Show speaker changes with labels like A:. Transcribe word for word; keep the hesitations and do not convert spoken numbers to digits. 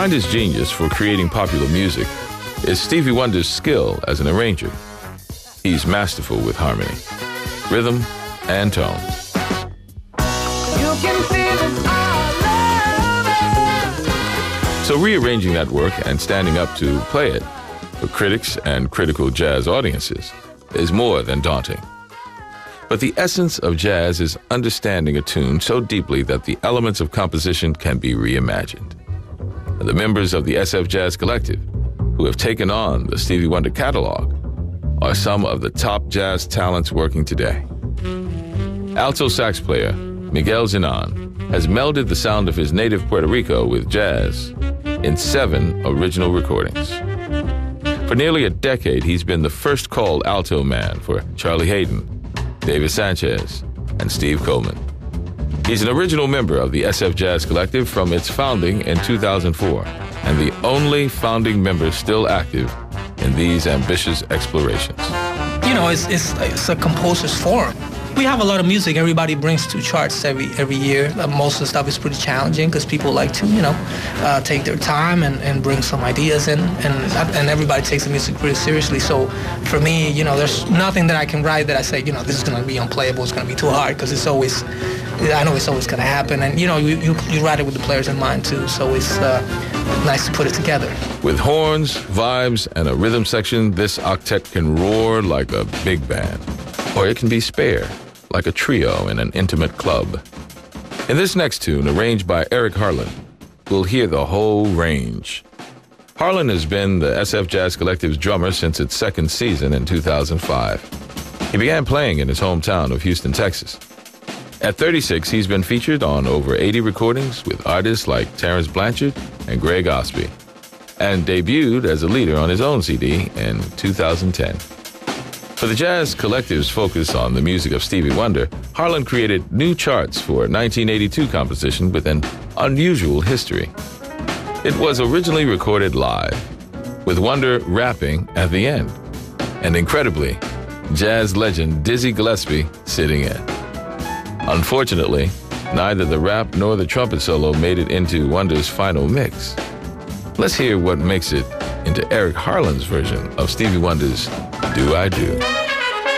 A: Behind his genius for creating popular music is Stevie Wonder's skill as an arranger. He's masterful with harmony, rhythm, and tone.
B: You can feel it all over.
A: So rearranging that work and standing up to play it for critics and critical jazz audiences is more than daunting. But the essence of jazz is understanding a tune so deeply that the elements of composition can be reimagined. The members of the S F Jazz Collective, who have taken on the Stevie Wonder catalog, are some of the top jazz talents working today. Alto sax player Miguel Zenón has melded the sound of his native Puerto Rico with jazz in seven original recordings. For nearly a decade, he's been the first call alto man for Charlie Haydn, David Sanchez, and Steve Coleman. He's an original member of the S F Jazz Collective from its founding in two thousand four, and the only founding member still active in these ambitious explorations.
C: You know, it's, it's, it's a composer's forum. We have a lot of music everybody brings to charts every every year. Uh, most of the stuff is pretty challenging because people like to, you know, uh, take their time and, and bring some ideas in, and and everybody takes the music pretty seriously. So for me, you know, there's nothing that I can write that I say, you know, this is going to be unplayable, it's going to be too hard, because it's always, I know it's always going to happen. And, you know, you, you, you write it with the players in mind, too, so it's uh, nice to put it together.
A: With horns, vibes, and a rhythm section, this octet can roar like a big band, or it can be spare, like a trio in an intimate club. In this next tune, arranged by Eric Harlan, we'll hear the whole range. Harlan has been the S F Jazz Collective's drummer since its second season in two thousand five. He began playing in his hometown of Houston, Texas. At thirty-six, he's been featured on over eighty recordings with artists like Terrence Blanchard and Greg Osby, and debuted as a leader on his own C D in two thousand ten. For the Jazz Collective's focus on the music of Stevie Wonder, Harlan created new charts for a nineteen eighty-two composition with an unusual history. It was originally recorded live, with Wonder rapping at the end, and incredibly, jazz legend Dizzy Gillespie sitting in. Unfortunately, neither the rap nor the trumpet solo made it into Wonder's final mix. Let's hear what makes it into Eric Harlan's version of Stevie Wonder's Do I Do.